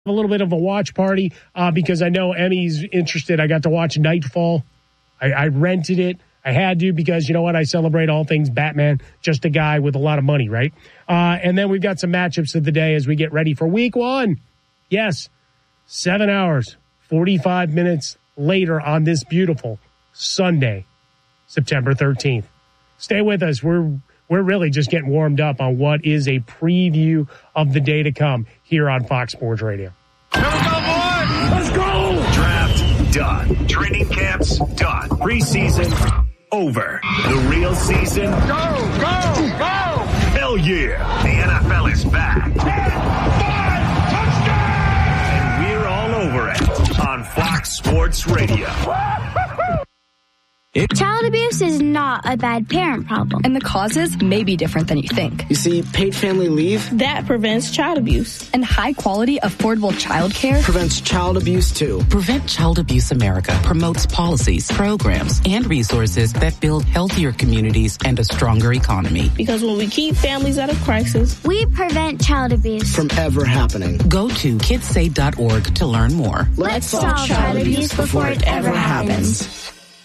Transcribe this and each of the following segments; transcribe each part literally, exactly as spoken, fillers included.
a little bit of a watch party uh, because I know Emmy's interested. I got to watch Nightfall. I, I rented it. I had to because, you know what, I celebrate all things Batman, just a guy with a lot of money, right? Uh, and then we've got some matchups of the day as we get ready for week one. Yes, seven hours, forty-five minutes later on this beautiful Sunday, September thirteenth. Stay with us. We're we're really just getting warmed up on what is a preview of the day to come here on Fox Sports Radio. Here we go, boys! Let's go! Draft done. Training camps done. Preseason over. The real season. Go, go, go! Hell yeah! The N F L is back. ten, five, touchdown! And we're all over it on Fox Sports Radio. Child abuse is not a bad parent problem. And the causes may be different than you think. You see, paid family leave that prevents child abuse. And high quality, affordable child care prevents child abuse too. Prevent Child Abuse America promotes policies, programs, and resources that build healthier communities and a stronger economy. Because when we keep families out of crisis, we prevent child abuse from ever happening. Go to kids say dot org to learn more. Let's, Let's stop child abuse before it ever happens. happens.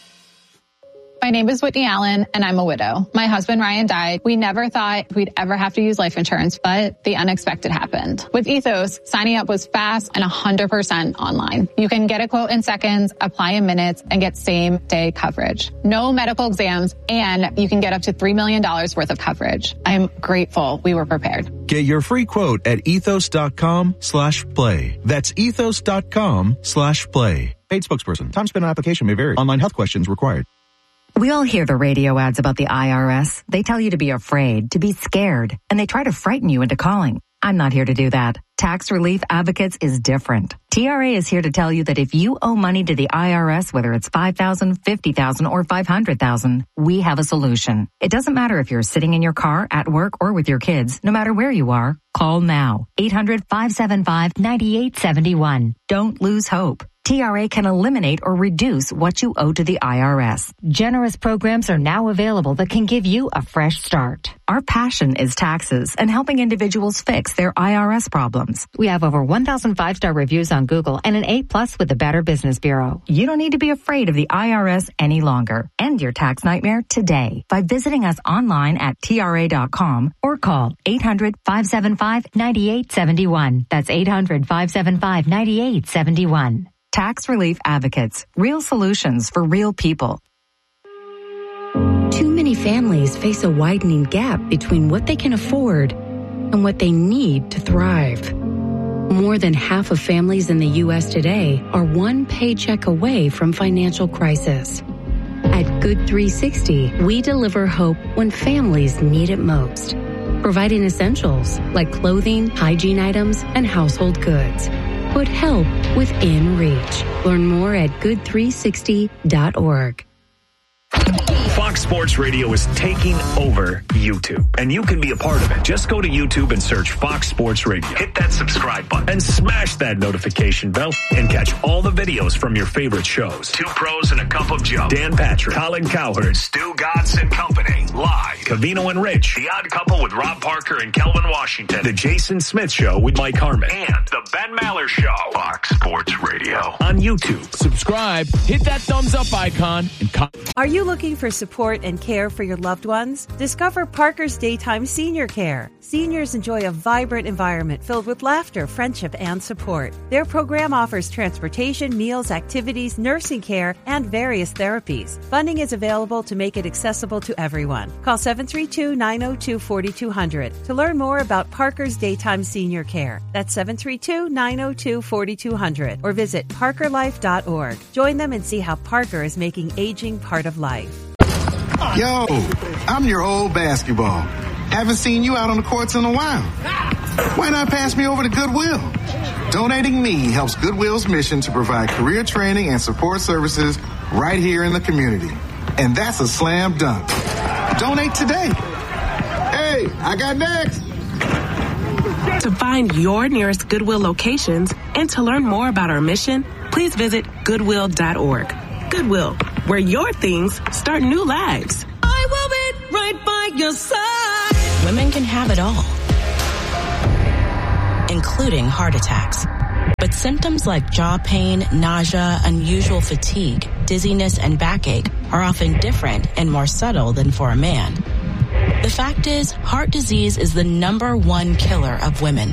My name is Whitney Allen, and I'm a widow. My husband, Ryan, died. We never thought we'd ever have to use life insurance, but the unexpected happened. With Ethos, signing up was fast and one hundred percent online. You can get a quote in seconds, apply in minutes, and get same-day coverage. No medical exams, and you can get up to three million dollars worth of coverage. I'm grateful we were prepared. Get your free quote at ethos.com slash play. That's ethos.com slash play. Paid spokesperson. Time spent on application may vary. Online health questions required. We all hear the radio ads about the I R S. They tell you to be afraid, to be scared, and they try to frighten you into calling. I'm not here to do that. Tax Relief Advocates is different. T R A is here to tell you that if you owe money to the I R S, whether it's five thousand dollars, fifty thousand dollars, or five hundred thousand dollars, we have a solution. It doesn't matter if you're sitting in your car, at work, or with your kids. No matter where you are, call now. eight hundred, five seven five, nine eight seven one. Don't lose hope. T R A can eliminate or reduce what you owe to the I R S. Generous programs are now available that can give you a fresh start. Our passion is taxes and helping individuals fix their I R S problems. We have over one thousand five-star reviews on Google and an A plus with the Better Business Bureau. You don't need to be afraid of the I R S any longer. End your tax nightmare today by visiting us online at T R A dot com or call eight hundred, five seven five, nine eight seven one. That's eight hundred, five seven five, nine eight seven one. Tax Relief Advocates. Real solutions for real people. Too many families face a widening gap between what they can afford and what they need to thrive. More than half of families in the U S today are one paycheck away from financial crisis. At Good three sixty, we deliver hope when families need it most, providing essentials like clothing, hygiene items, and household goods. Put help within reach. Learn more at good three sixty dot org. Fox Sports Radio is taking over YouTube, and you can be a part of it. Just go to YouTube and search Fox Sports Radio. Hit that subscribe button and smash that notification bell and catch all the videos from your favorite shows. Two Pros and a Cup of Joe. Dan Patrick, Colin Cowherd, Stu Gatz and Company. Live. Cavino and Rich. The Odd Couple with Rob Parker and Kelvin Washington. The Jason Smith Show with Mike Harmon. And The Ben Maller Show. Fox Sports Radio on YouTube. Subscribe, hit that thumbs up icon, and co- Are you looking for support and care for your loved ones? Discover Parker's Daytime Senior Care. Seniors enjoy a vibrant environment filled with laughter, friendship, and support. Their program offers transportation, meals, activities, nursing care, and various therapies. Funding is available to make it accessible to everyone. Call seven three two, nine zero two, four two zero zero to learn more about Parker's Daytime Senior Care. That's seven three two, nine zero two, four two zero zero or visit parker life dot org. Join them and see how Parker is making aging part of life. Yo, I'm your old basketball. Haven't seen you out on the courts in a while. Why not pass me over to Goodwill? Donating me helps Goodwill's mission to provide career training and support services right here in the community. And that's a slam dunk. Donate today. Hey, I got next. To find your nearest Goodwill locations and to learn more about our mission, please visit goodwill dot org. Goodwill, where your things start new lives. I will be right by your side. Women can have it all, including heart attacks. Symptoms like jaw pain, nausea, unusual fatigue, dizziness, and backache are often different and more subtle than for a man. The fact is, heart disease is the number one killer of women.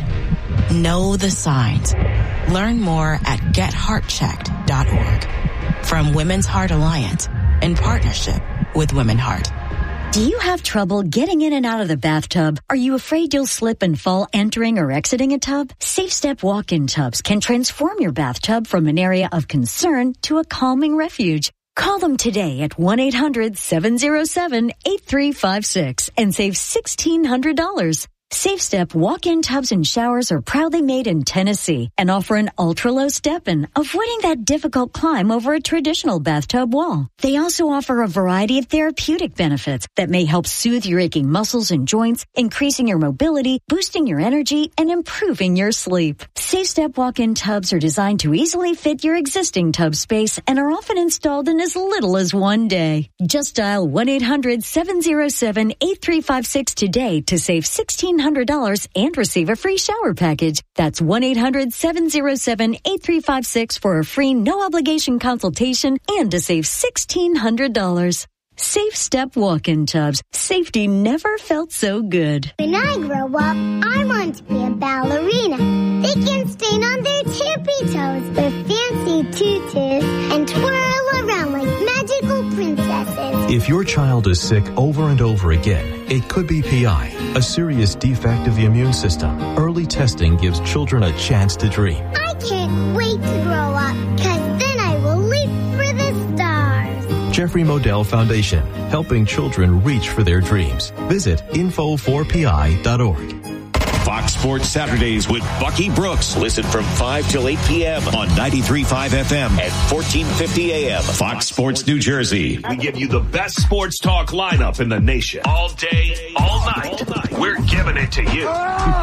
Know the signs. Learn more at get heart checked dot org. From Women's Heart Alliance, in partnership with Women Heart. Do you have trouble getting in and out of the bathtub? Are you afraid you'll slip and fall entering or exiting a tub? SafeStep walk-in tubs can transform your bathtub from an area of concern to a calming refuge. Call them today at one eight hundred seven oh seven eight three five six and save sixteen hundred dollars. SafeStep walk-in tubs and showers are proudly made in Tennessee and offer an ultra-low step-in, avoiding that difficult climb over a traditional bathtub wall. They also offer a variety of therapeutic benefits that may help soothe your aching muscles and joints, increasing your mobility, boosting your energy, and improving your sleep. SafeStep walk-in tubs are designed to easily fit your existing tub space and are often installed in as little as one day. Just dial one eight hundred seven oh seven eight three five six today to save sixteen hundred dollars and receive a free shower package. That's one eight hundred seven oh seven eight three five six for a free no-obligation consultation and to save sixteen hundred dollars. Safe Step walk-in tubs. Safety never felt so good. When I grow up, I want to be a ballerina. They can stand on their tippy toes with fancy tutus and twirl around like magical princesses. If your child is sick over and over again, it could be P I, a serious defect of the immune system. Early testing gives children a chance to dream. I can't wait to grow up, because then I will leap for the stars. Jeffrey Modell Foundation, helping children reach for their dreams. Visit info four p i dot org. Fox Sports Saturdays with Bucky Brooks. Listen from five till eight p.m. on ninety-three point five F M and fourteen fifty A M. Fox Sports New Jersey. We give you the best sports talk lineup in the nation. All day, all night. All night. We're giving it to you.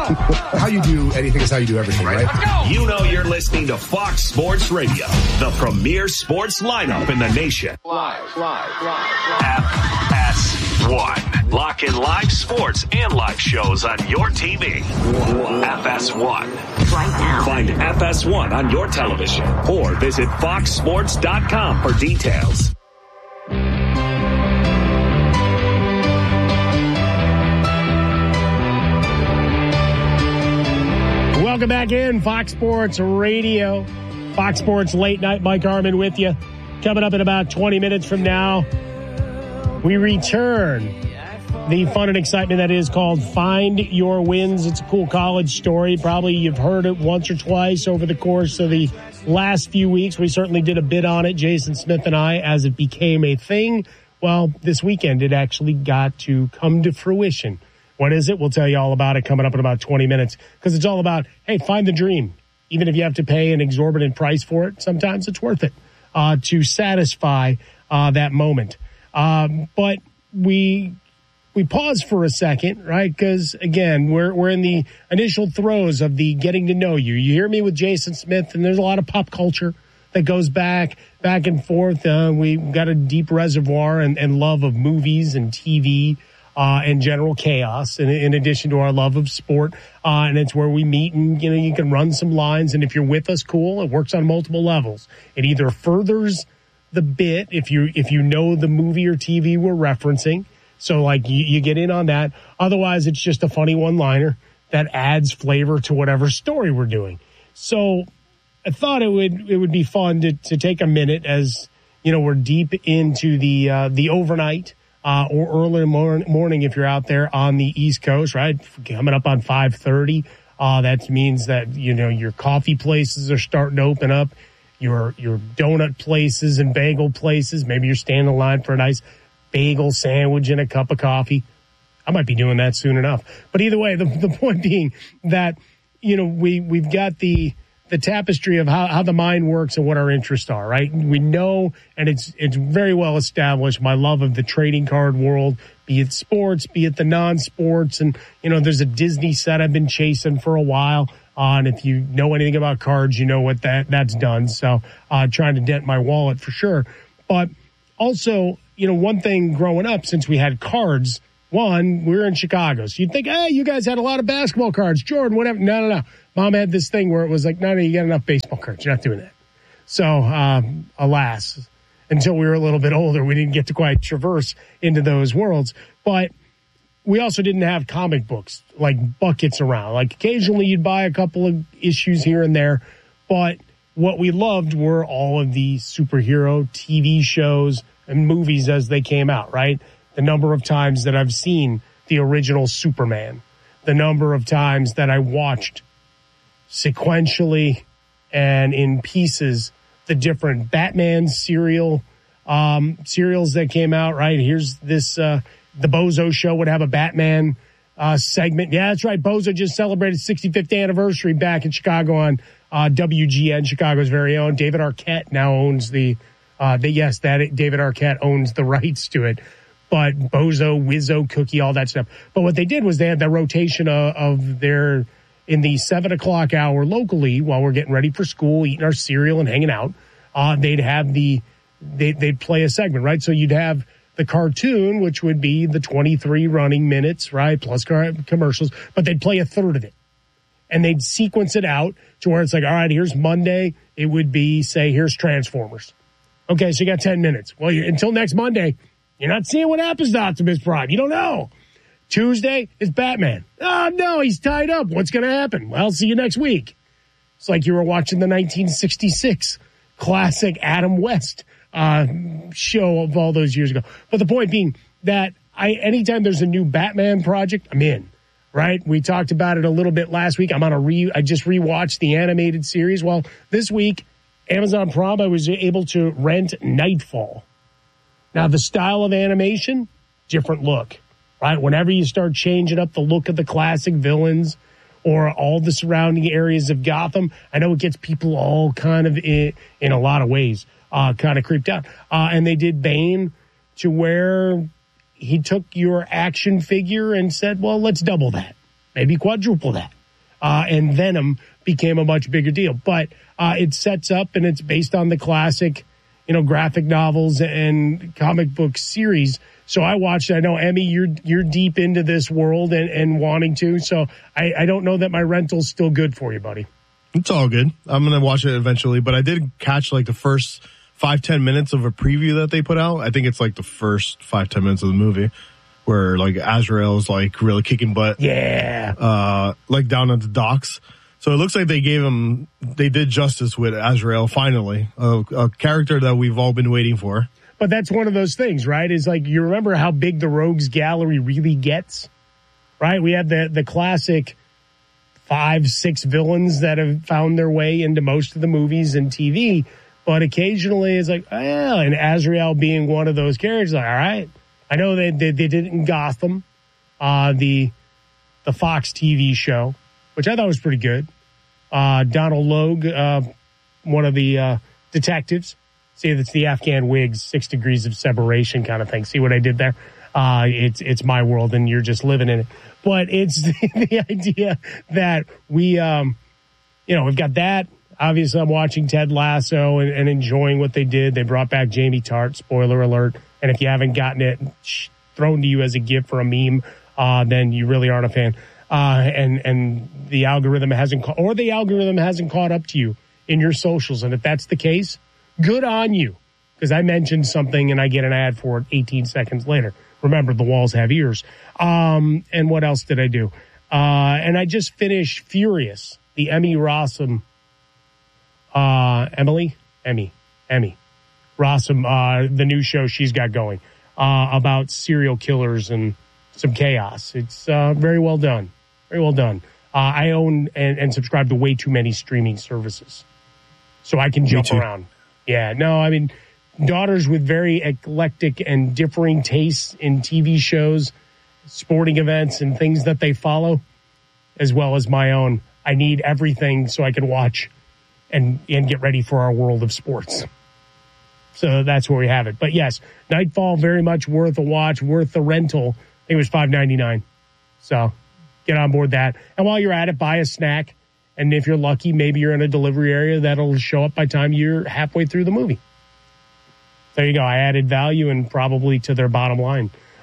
How you do anything is how you do everything, right? You know you're listening to Fox Sports Radio, the premier sports lineup in the nation. Live, live, live. F S one. Lock in live sports and live shows on your T V. F S one. Right now. Find F S one on your television or visit fox sports dot com for details. Welcome back in Fox Sports Radio. Fox Sports Late Night. Mike Harmon with you. Coming up in about twenty minutes from now, we return the fun and excitement that is called Find Your Wins. It's a cool college story. Probably you've heard it once or twice over the course of the last few weeks. We certainly did a bit on it, Jason Smith and I, as it became a thing. Well, this weekend it actually got to come to fruition. What is it? We'll tell you all about it coming up in about twenty minutes, because it's all about, hey, find the dream. Even if you have to pay an exorbitant price for it, sometimes it's worth it uh, to satisfy uh, that moment. Um, but we... We pause for a second, right? Because, again, we're we're in the initial throes of the getting to know you. You hear me with Jason Smith, and there's a lot of pop culture that goes back, back and forth. Uh, we've got a deep reservoir and, and love of movies and T V uh, and general chaos, in, in addition to our love of sport. Uh, and it's where we meet, and, you know, you can run some lines. And if you're with us, cool. It works on multiple levels. It either furthers the bit if you if you know the movie or T V we're referencing. So, like, you, you get in on that. Otherwise, it's just a funny one-liner that adds flavor to whatever story we're doing. So I thought it would it would be fun to, to take a minute as, you know, we're deep into the uh, the overnight uh, or early mor- morning if you're out there on the East Coast, right? Coming up on five thirty. Uh, that means that, you know, your coffee places are starting to open up. Your, your donut places and bagel places. Maybe you're standing in line for a nice bagel sandwich and a cup of coffee. I might be doing that soon enough. But either way, the, the point being that, you know, we, we've got the the tapestry of how, how the mind works and what our interests are, right? We know, and it's it's very well established, my love of the trading card world, be it sports, be it the non-sports. And, you know, there's a Disney set I've been chasing for a while. Uh, and if you know anything about cards, you know what that that's done. So uh, trying to dent my wallet for sure. But also, you know, one thing growing up, since we had cards One, we were in Chicago. So you'd think, hey, you guys had a lot of basketball cards. Jordan, whatever. No, no, no. Mom had this thing where it was like, no, no, you got enough baseball cards. You're not doing that. So, um, alas, until we were a little bit older, we didn't get to quite traverse into those worlds. But we also didn't have comic books, like buckets around. Like occasionally you'd buy a couple of issues here and there. But what we loved were all of the superhero T V shows and movies as they came out, right? The number of times that I've seen the original Superman, the number of times that I watched sequentially and in pieces the different Batman serial um, serials that came out, right? Here's this, uh, the Bozo Show would have a Batman uh, segment. Yeah, that's right. Bozo just celebrated sixty-fifth anniversary back in Chicago on uh, W G N, Chicago's very own. David Arquette now owns the, uh, the yes, that David Arquette owns the rights to it. But Bozo, Wizzo, Cookie, all that stuff. But what they did was they had the rotation of, of their, in the seven o'clock hour locally, while we're getting ready for school, eating our cereal and hanging out, uh, they'd have the, they, they'd play a segment, right? So you'd have the cartoon, which would be the twenty-three running minutes, right? Plus car- commercials, but they'd play a third of it. And they'd sequence it out to where it's like, all right, here's Monday. It would be, say, here's Transformers. Okay, so you got ten minutes. Well, you, until next Monday, you're not seeing what happens to Optimus Prime. You don't know. Tuesday is Batman. Oh, no, he's tied up. What's going to happen? Well, see you next week. It's like you were watching the nineteen sixty-six classic Adam West uh, show of all those years ago. But the point being that I, anytime there's a new Batman project, I'm in, right? We talked about it a little bit last week. I'm on a re, I just rewatched the animated series. Well, this week, Amazon Prime, I was able to rent Nightfall. Now, the style of animation, different look, right? Whenever you start changing up the look of the classic villains or all the surrounding areas of Gotham, I know it gets people all kind of, in, in a lot of ways, uh, kind of creeped out. Uh, and they did Bane to where he took your action figure and said, well, let's double that, maybe quadruple that. Uh, and Venom became a much bigger deal. But uh, it sets up and it's based on the classic, you know, graphic novels and comic book series. So I watched, I know, Emmy, you're you're deep into this world and, and wanting to. So I, I don't know that my rental's still good for you, buddy. It's all good. I'm going to watch it eventually. But I did catch like the first five, ten minutes of a preview that they put out. I think it's like the first five, ten minutes of the movie where like Azrael's like really kicking butt. Yeah. Uh, like down at the docks. So it looks like they gave him, they did justice with Azrael finally, a, a character that we've all been waiting for. But that's one of those things, right? Is like, you remember how big the Rogues Gallery really gets, right? We have the, the classic five, six villains that have found their way into most of the movies and T V. But occasionally it's like, oh, and Azrael being one of those characters, like, all right. I know they, they, they did it in Gotham, uh, the, the Fox T V show, which I thought was pretty good. Uh, Donald Logue, uh, one of the, uh, detectives. See, it's the Afghan Wigs, six degrees of separation kind of thing. See what I did there? Uh, it's, it's my world and you're just living in it. But it's the, the idea that we, um, you know, we've got that. Obviously, I'm watching Ted Lasso and, and enjoying what they did. They brought back Jamie Tart, spoiler alert. And if you haven't gotten it thrown to you as a gift for a meme, uh, then you really aren't a fan. Uh, and, and the algorithm hasn't, ca- or the algorithm hasn't caught up to you in your socials. And if that's the case, good on you. Because I mentioned something and I get an ad for it eighteen seconds later. Remember, the walls have ears. Um, and what else did I do? Uh, and I just finished Furious, the Emmy Rossum, uh, Emily, Emmy, Emmy Rossum, uh, the new show she's got going, uh, about serial killers and some chaos. It's, uh, very well done. Very well done. Uh, I own and, and subscribe to way too many streaming services, so I can jump around. Yeah, no, I mean, daughters with very eclectic and differing tastes in T V shows, sporting events, and things that they follow, as well as my own. I need everything so I can watch and, and get ready for our world of sports. So that's where we have it. But yes, Nightfall, very much worth a watch, worth the rental. I think it was five ninety-nine. So get on board that. And while you're at it, buy a snack. And if you're lucky, maybe you're in a delivery area that'll show up by the time you're halfway through the movie. There you go. I added value and probably to their bottom line.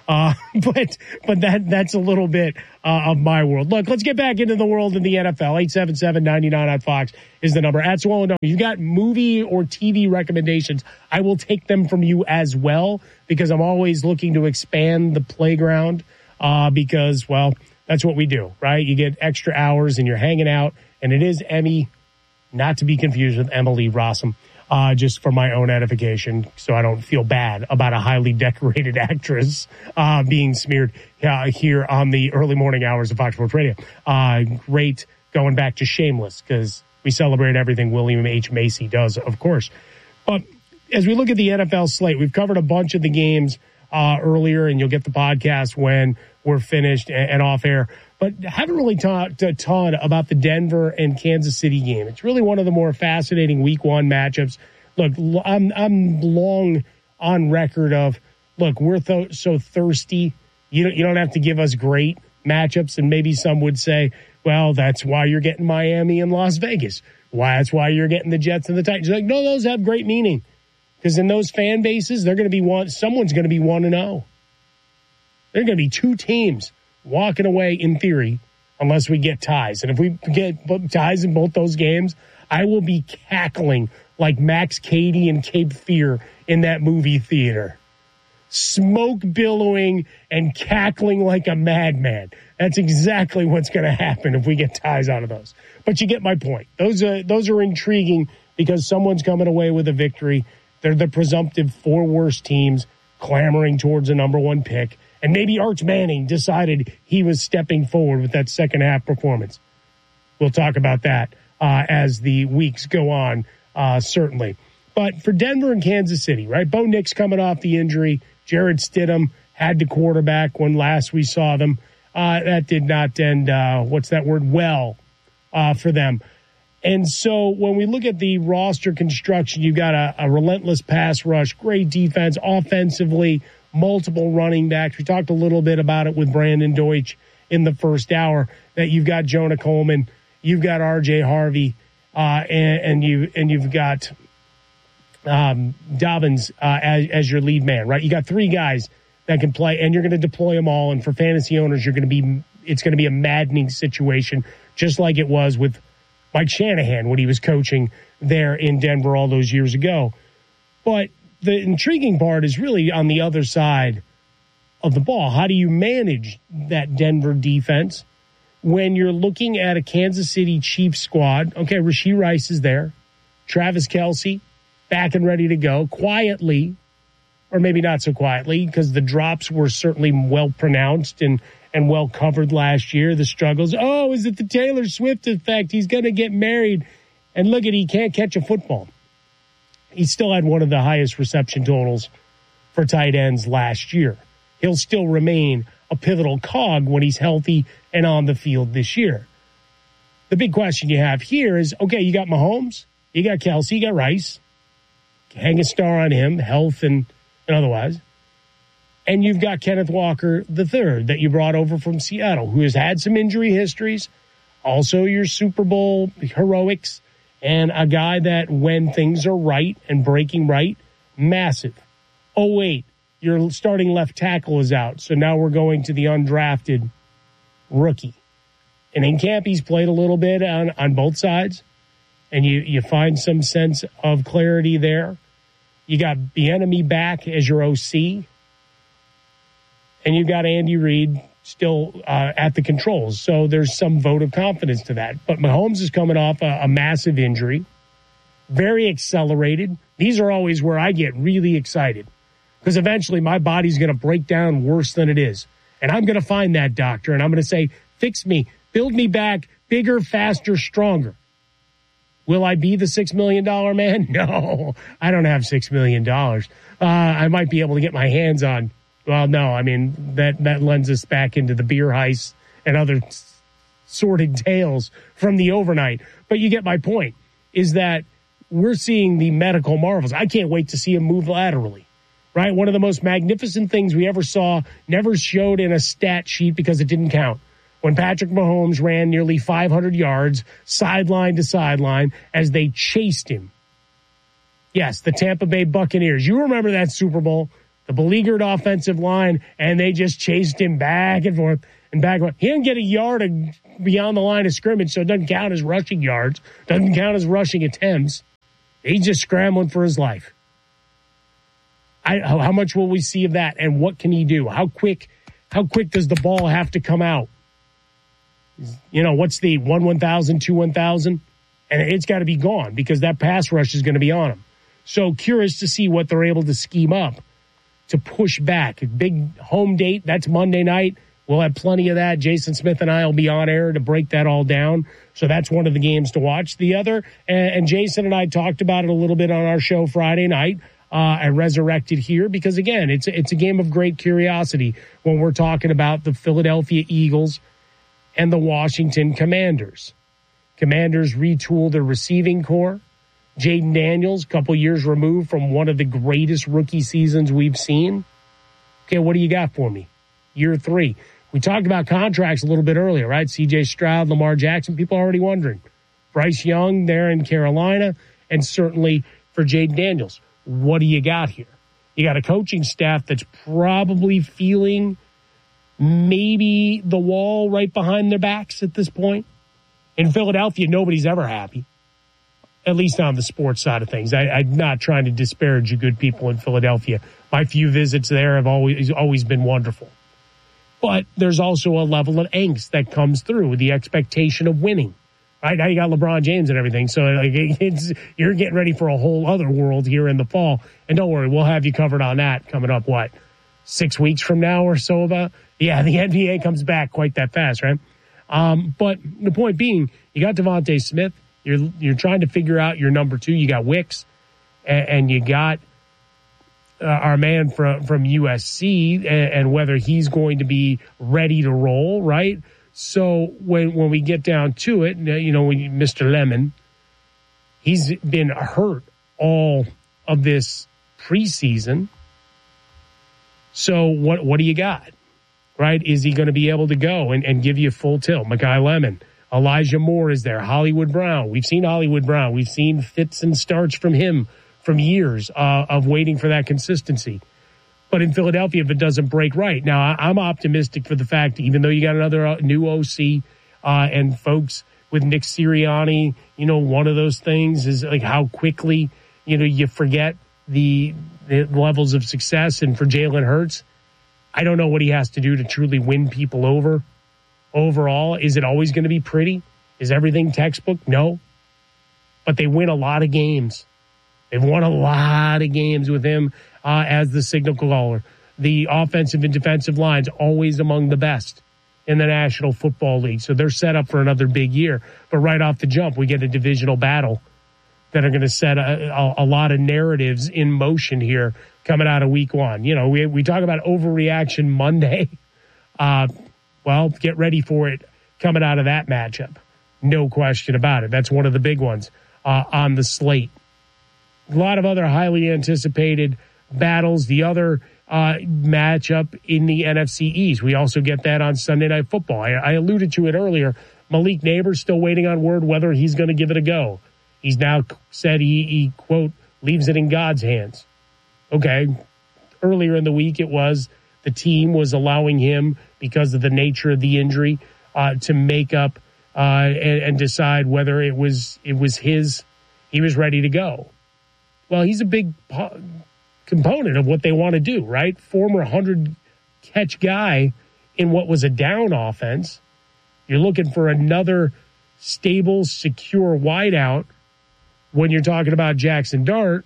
Uh, but but that that's a little bit uh, of my world. Look, let's get back into the world in the N F L. eight seven seven, nine nine on Fox is the number. At Swollen Dome, you've got movie or T V recommendations. I will take them from you as well because I'm always looking to expand the playground uh, because, well, that's what we do, right? You get extra hours and you're hanging out. And it is Emmy, not to be confused with Emily Rossum. Uh, just for my own edification, so I don't feel bad about a highly decorated actress uh, being smeared uh, here on the early morning hours of Fox Sports Radio. Uh, great going back to Shameless, because we celebrate everything William H. Macy does, of course. But as we look at the N F L slate, we've covered a bunch of the games uh, earlier, and you'll get the podcast when we're finished and, and off air. But haven't really talked a ton about the Denver and Kansas City game. It's really one of the more fascinating week one matchups. Look, I'm I'm long on record of, look, we're th- so thirsty. You don't, you don't have to give us great matchups. And maybe some would say, well, that's why you're getting Miami and Las Vegas. Why that's why you're getting the Jets and the Titans. Like, no, those have great meaning. Because in those fan bases, they're going to be one, someone's going to be one and oh. There are going to be two teams walking away in theory, unless we get ties. And if we get ties in both those games, I will be cackling like Max Cady and Cape Fear in that movie theater. Smoke billowing and cackling like a madman. That's exactly what's going to happen if we get ties out of those. But you get my point. Those are, those are intriguing because someone's coming away with a victory. They're the presumptive four worst teams clamoring towards a number one pick. And maybe Arch Manning decided he was stepping forward with that second half performance. We'll talk about that uh, as the weeks go on, uh, certainly. But for Denver and Kansas City, right? Bo Nix coming off the injury. Jared Stidham had to quarterback when last we saw them. Uh, that did not end, uh, what's that word, well uh, for them. And so when we look at the roster construction, you've got a, a relentless pass rush, great defense, offensively, multiple running backs. We talked a little bit about it with Brandon Deutsch in the first hour, that you've got Jonah Coleman, you've got R J Harvey, uh, and, and you and you've got um, Dobbins uh, as, as your lead man, right? You got three guys that can play, and you're going to deploy them all. And for fantasy owners, you're going to be it's going to be a maddening situation, just like it was with Mike Shanahan when he was coaching there in Denver all those years ago. But the intriguing part is really on the other side of the ball. How do you manage that Denver defense when you're looking at a Kansas City Chiefs squad? Okay, Rashee Rice is there. Travis Kelce back and ready to go quietly, or maybe not so quietly, because the drops were certainly well pronounced and, and well covered last year. The struggles. Oh, is it the Taylor Swift effect? He's going to get married. And look at, he can't catch a football. He still had one of the highest reception totals for tight ends last year. He'll still remain a pivotal cog when he's healthy and on the field this year. The big question you have here is, okay, you got Mahomes, you got Kelce, you got Rice. Hang a star on him, health and, and otherwise. And you've got Kenneth Walker the third that you brought over from Seattle, who has had some injury histories, also your Super Bowl heroics, and a guy that when things are right and breaking right, massive. Oh, wait, your starting left tackle is out, so now we're going to the undrafted rookie. And in camp, he's played a little bit on, on both sides, and you, you find some sense of clarity there. You got Bieniemy back as your O C, and you got Andy Reid still uh, at the controls. So there's some vote of confidence to that. But Mahomes is coming off a, a massive injury, very accelerated. These are always where I get really excited because eventually my body's going to break down worse than it is. And I'm going to find that doctor, and I'm going to say, fix me, build me back, bigger, faster, stronger. Will I be the six million dollars man? No, I don't have six million dollars. Uh, I might be able to get my hands on. Well, no, I mean, that, that lends us back into the beer heists and other sordid tales from the overnight. But you get my point, is that we're seeing the medical marvels. I can't wait to see him move laterally, right? One of the most magnificent things we ever saw, never showed in a stat sheet because it didn't count. When Patrick Mahomes ran nearly five hundred yards, sideline to sideline, as they chased him. Yes, the Tampa Bay Buccaneers. You remember that Super Bowl? the beleaguered offensive line, and they just chased him back and forth and back and forth. He didn't get a yard beyond the line of scrimmage, so it doesn't count as rushing yards, doesn't count as rushing attempts. He's just scrambling for his life. I, how much will we see of that, and what can he do? How quick, how quick does the ball have to come out? You know, what's the one one thousand, two one thousand? And it's got to be gone because that pass rush is going to be on him. So curious to see what they're able to scheme up to push back. A big home date, that's Monday night. We'll have plenty of that. Jason Smith and I will be on air to break that all down. So that's one of the games to watch. The other, and, and Jason and I talked about it a little bit on our show Friday night. Uh, I resurrected here because, again, it's, it's a game of great curiosity when we're talking about the Philadelphia Eagles and the Washington Commanders. Commanders retool their receiving core. Jaden Daniels, a couple years removed from one of the greatest rookie seasons we've seen. Okay, what do you got for me? Year three. We talked about contracts a little bit earlier, right? C J Stroud, Lamar Jackson, people are already wondering. Bryce Young there in Carolina, and certainly for Jaden Daniels. What do you got here? You got a coaching staff that's probably feeling maybe the wall right behind their backs at this point. In Philadelphia, nobody's ever happy, at least on the sports side of things. I, I'm not trying to disparage you good people in Philadelphia. My few visits there have always always been wonderful. But there's also a level of angst that comes through, the expectation of winning. Right now you got LeBron James and everything, so like it's, you're getting ready for a whole other world here in the fall. And don't worry, we'll have you covered on that coming up, what, six weeks from now or so about? Yeah, the N B A comes back quite that fast, right? Um, but the point being, you got Devontae Smith. You're you're trying to figure out your number two. You got Wicks, and, and you got uh, our man from from U S C, and, and whether he's going to be ready to roll, right? So when when we get down to it, you know, when Mister Lemon, he's been hurt all of this preseason. So what what do you got? Right? Is he going to be able to go and, and give you full tilt? Mekhi Lemon, Elijah Moore is there. Hollywood Brown. We've seen Hollywood Brown. We've seen fits and starts from him from years uh, of waiting for that consistency. But in Philadelphia, if it doesn't break right. Now, I, I'm optimistic for the fact, even though you got another uh, new O C uh, and folks with Nick Sirianni, you know, one of those things is like how quickly, you know, you forget the, the levels of success. And for Jalen Hurts, I don't know what he has to do to truly win people over. Overall, is it always going to be pretty? Is everything textbook? No. But they win a lot of games. They've won a lot of games with him uh, as the signal caller. The offensive and defensive lines always among the best in the National Football League. So they're set up for another big year. But right off the jump, we get a divisional battle that are going to set a, a, a lot of narratives in motion here coming out of week one. You know, we we talk about overreaction Monday. Uh, well, get ready for it coming out of that matchup. No question about it. That's one of the big ones uh, on the slate. A lot of other highly anticipated battles. The other uh, matchup in the N F C East. We also get that on Sunday Night Football. I, I alluded to it earlier. Malik Neighbors still waiting on word whether he's going to give it a go. He's now said he, he, quote, leaves it in God's hands. Okay. Earlier in the week, it was the team was allowing him, because of the nature of the injury, uh, to make up uh, and, and decide whether it was it was his. He was ready to go. Well, he's a big po- component of what they want to do, right? Former hundred-catch guy in what was a down offense. You're looking for another stable, secure wideout when you're talking about Jackson Dart.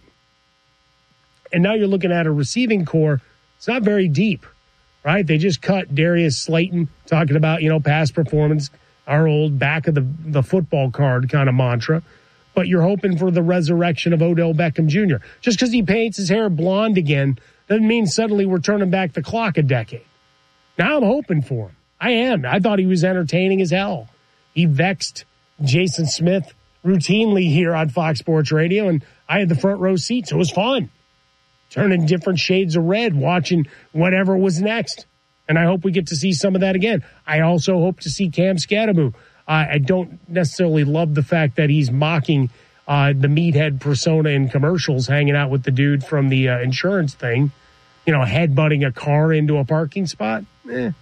And now you're looking at a receiving core. It's not very deep, right? They just cut Darius Slayton, talking about, you know, past performance, our old back of the, the football card kind of mantra. But you're hoping for the resurrection of Odell Beckham Junior Just because he paints his hair blonde again doesn't mean suddenly we're turning back the clock a decade. Now I'm hoping for him. I am. I thought he was entertaining as hell. He vexed Jason Smith routinely here on Fox Sports Radio, and I had the front row seat, so it was fun. Turning different shades of red, watching whatever was next. And I hope we get to see some of that again. I also hope to see Cam Scadaboo. Uh, I don't necessarily love the fact that he's mocking uh, the meathead persona in commercials, hanging out with the dude from the uh, insurance thing. you know, headbutting a car into a parking spot. Eh.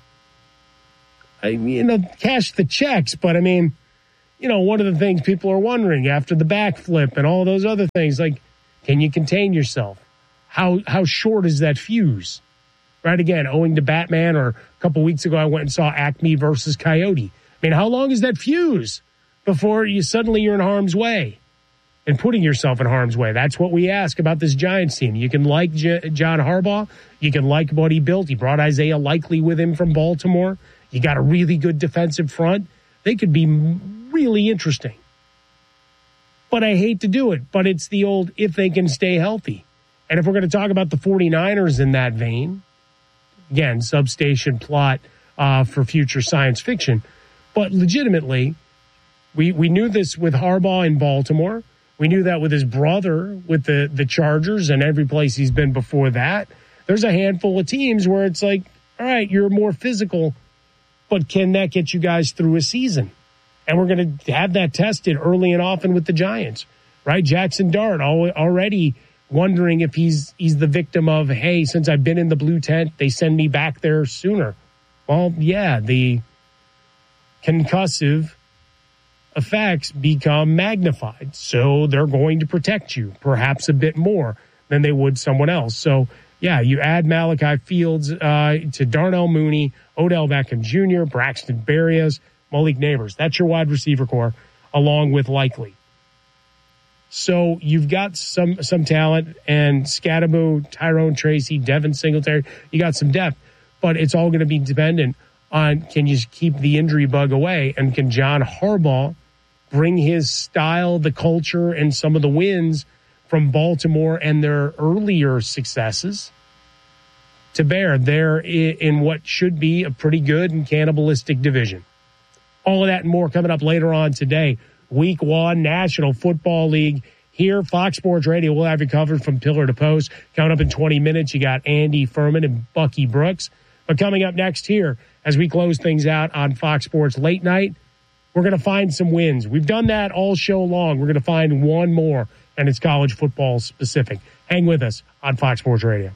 I, you know, cash the checks, but I mean, you know, one of the things people are wondering after the backflip and all those other things, like, can you contain yourself? How how short is that fuse? Right, again, owing to Batman, or a couple weeks ago I went and saw Acme versus Coyote. I mean, how long is that fuse before you suddenly you're in harm's way and putting yourself in harm's way? That's what we ask about this Giants team. You can like J- John Harbaugh. You can like what he built. He brought Isaiah Likely with him from Baltimore. You got a really good defensive front. They could be really interesting. But I hate to do it. But it's the old, if they can stay healthy. And if we're going to talk about the 49ers in that vein, again, substation plot uh, for future science fiction. But legitimately, we, we knew this with Harbaugh in Baltimore. We knew that with his brother, with the, the Chargers and every place he's been before that. There's a handful of teams where it's like, all right, you're more physical, but can that get you guys through a season? And we're going to have that tested early and often with the Giants, right? Jackson Dart already wondering if he's he's the victim of, hey, since I've been in the blue tent, they send me back there sooner. Well, yeah, the concussive effects become magnified. So they're going to protect you perhaps a bit more than they would someone else. So, yeah, you add Malachi Fields uh, to Darnell Mooney, Odell Beckham Junior, Braxton Berrios, Malik Neighbors. That's your wide receiver core, along with Likely. So you've got some some talent, and Scatterbo, Tyrone Tracy, Devin Singletary. You got some depth, but it's all going to be dependent on, can you keep the injury bug away, and can John Harbaugh bring his style, the culture, and some of the wins from Baltimore and their earlier successes to bear there in what should be a pretty good and cannibalistic division. All of that and more coming up later on today. Week one, National Football League. Here, Fox Sports Radio, we'll have you covered from pillar to post. Coming up in twenty minutes, you got Andy Furman and Bucky Brooks. But coming up next here, as we close things out on Fox Sports Late Night, we're going to find some wins. We've done that all show long. We're going to find one more, and it's college football specific. Hang with us on Fox Sports Radio.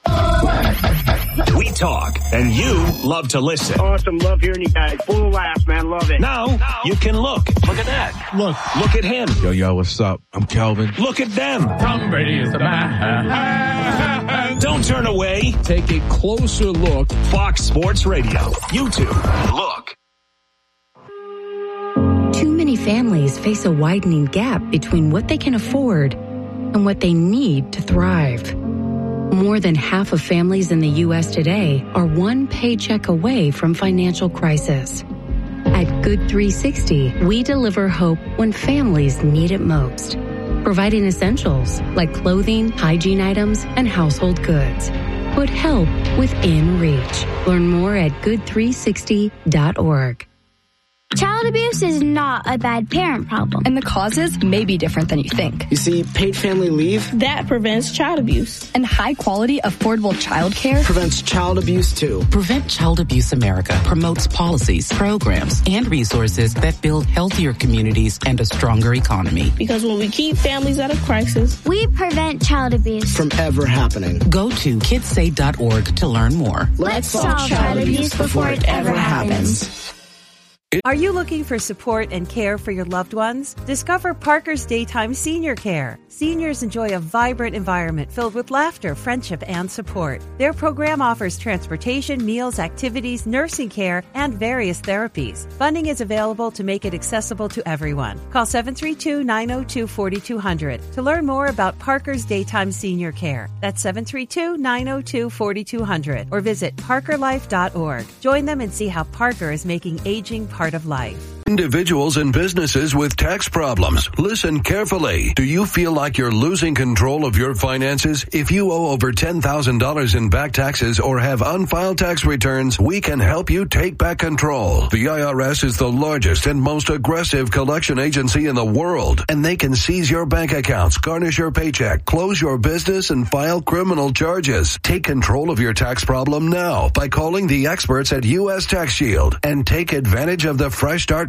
We talk, and you love to listen. Awesome. Love hearing you guys. Full of laughs, man. Love it. Now, now, you can look. Look at that. Look. Look at him. Yo, yo, what's up? I'm Kelvin. Look at them. Tom Brady is the man. Don't turn away. Take a closer look. Fox Sports Radio. YouTube. Look. Too many families face a widening gap between what they can afford and what they need to thrive. More than half of families in the U S today are one paycheck away from financial crisis. At Good three sixty, we deliver hope when families need it most, providing essentials like clothing, hygiene items, and household goods. Put help within reach. Learn more at good three sixty dot org. Child abuse is not a bad parent problem. And the causes may be different than you think. You see, paid family leave that prevents child abuse. And high quality, affordable child care prevents child abuse too. Prevent Child Abuse America promotes policies, programs, and resources that build healthier communities and a stronger economy. Because when we keep families out of crisis, we prevent child abuse from ever happening. Go to kids say dot org to learn more. Let's solve child abuse before it ever happens. Are you looking for support and care for your loved ones? Discover Parker's Daytime Senior Care. Seniors enjoy a vibrant environment filled with laughter, friendship, and support. Their program offers transportation, meals, activities, nursing care, and various therapies. Funding is available to make it accessible to everyone. Call seven three two, nine zero two, four two zero zero to learn more about Parker's Daytime Senior Care. That's seven three two, nine zero two, four two zero zero or visit parker life dot org. Join them and see how Parker is making aging part of life. Individuals and businesses with tax problems, listen carefully. Do you feel like you're losing control of your finances? If you owe over ten thousand dollars in back taxes or have unfiled tax returns, we can help you take back control. The I R S is the largest and most aggressive collection agency in the world, and they can seize your bank accounts, garnish your paycheck, close your business, and file criminal charges. Take control of your tax problem now by calling the experts at U S Tax Shield and take advantage of the Fresh Start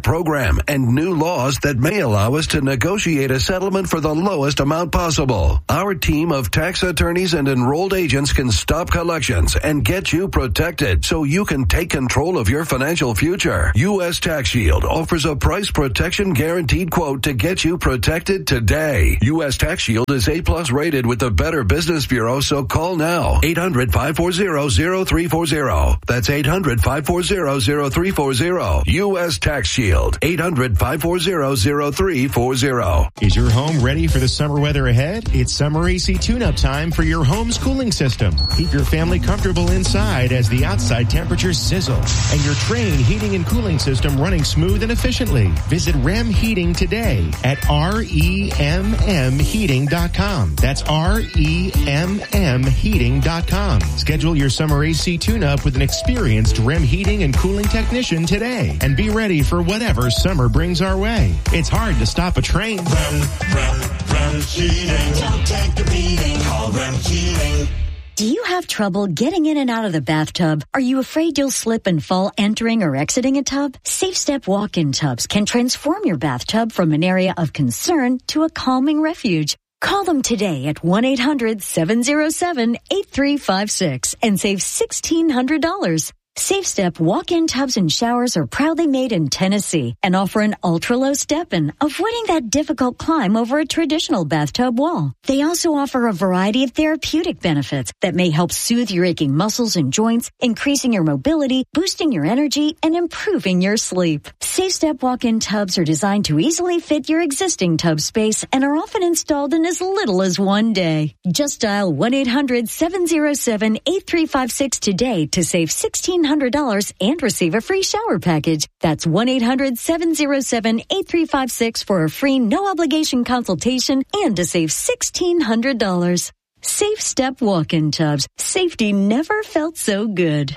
program and new laws that may allow us to negotiate a settlement for the lowest amount possible. Our team of tax attorneys and enrolled agents can stop collections and get you protected so you can take control of your financial future. U S Tax Shield offers a price protection guaranteed quote to get you protected today. U S Tax Shield is A plus rated with the Better Business Bureau, so call now. eight hundred, five four zero, zero three four zero. That's eight hundred, five four zero, zero three four zero. U S Tax Shield. eight hundred, five four zero, zero three four zero. Is your home ready for the summer weather ahead? It's summer A C tune-up time for your home's cooling system. Keep your family comfortable inside as the outside temperatures sizzle and your Trane heating and cooling system running smooth and efficiently. Visit R E M Heating today at R E M M heating dot com. That's R E M M heating dot com. Schedule your summer A C tune-up with an experienced R E M heating and cooling technician today and be ready for whatever summer brings our way. It's hard to stop a train. Rem, Rem, Rem Heating. Don't take the beating. Call Rem Heating. Do you have trouble getting in and out of the bathtub? Are you afraid you'll slip and fall entering or exiting a tub? Safe Step walk-in tubs can transform your bathtub from an area of concern to a calming refuge. Call them today at one eight hundred, seven oh seven, eight three five six and save sixteen hundred dollars. Safe Step walk-in tubs and showers are proudly made in Tennessee and offer an ultra-low step-in, avoiding that difficult climb over a traditional bathtub wall. They also offer a variety of therapeutic benefits that may help soothe your aching muscles and joints, increasing your mobility, boosting your energy, and improving your sleep. Safe Step walk-in tubs are designed to easily fit your existing tub space and are often installed in as little as one day. Just dial one eight hundred, seven oh seven, eight three five six today to save sixteen hundred dollars and receive a free shower package. That's one eight hundred, seven oh seven, eight three five six for a free no-obligation consultation and to save sixteen hundred dollars. Safe Step walk-in tubs. Safety never felt so good.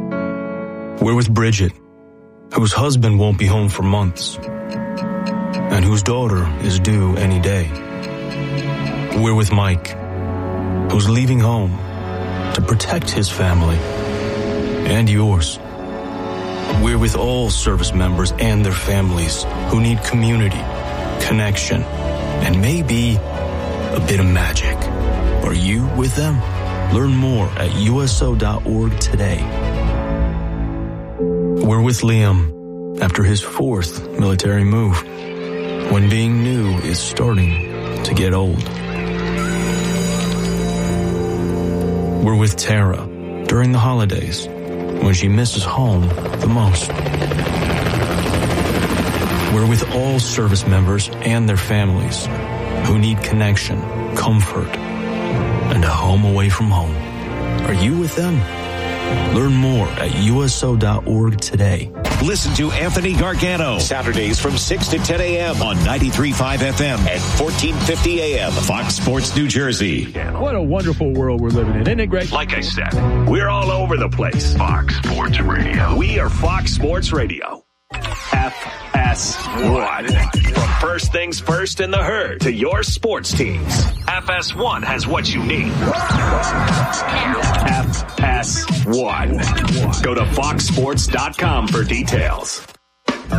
We're with Bridget, whose husband won't be home for months, and whose daughter is due any day. We're with Mike, who's leaving home to protect his family and yours. We're with all service members and their families who need community, connection, and maybe a bit of magic. Are you with them? Learn more at U S O dot org today. We're with Liam after his fourth military move, when being new is starting to get old. We're with Tara during the holidays, when she misses home the most. We're with all service members and their families who need connection, comfort, and a home away from home. Are you with them? Learn more at U S O dot org today. Listen to Anthony Gargano Saturdays from six to ten a.m. on ninety-three point five F M and fourteen fifty A M Fox Sports New Jersey. What a wonderful world we're living in, isn't it great? Like I said, we're all over the place. Fox Sports Radio. We are Fox Sports Radio. F S one. From first things first in the herd to your sports teams, F S one has what you need. F S one. Go to fox sports dot com for details.